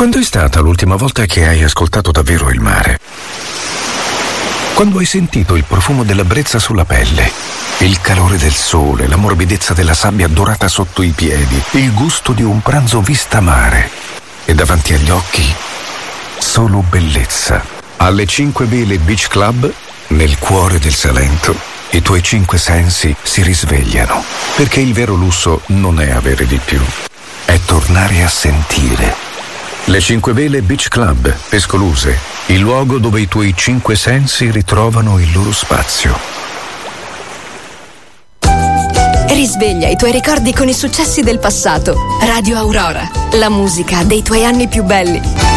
Quando è stata l'ultima volta che hai ascoltato davvero il mare? Quando hai sentito il profumo della brezza sulla pelle, il calore del sole, la morbidezza della sabbia dorata sotto i piedi, il gusto di un pranzo vista mare e davanti agli occhi solo bellezza. Alle 5 Vele Beach Club, nel cuore del Salento, i tuoi 5 sensi si risvegliano, perché il vero lusso non è avere di più, è tornare a sentire. Le 5 Vele Beach Club, Pescoluse, il luogo dove i tuoi 5 sensi ritrovano il loro spazio. Risveglia i tuoi ricordi con i successi del passato. Radio Aurora, la musica dei tuoi anni più belli.